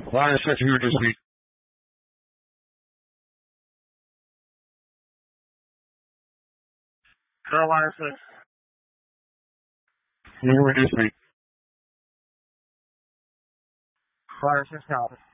Lion 6 here this week. Carolina 6. Here this week. Lion 6 Calvin.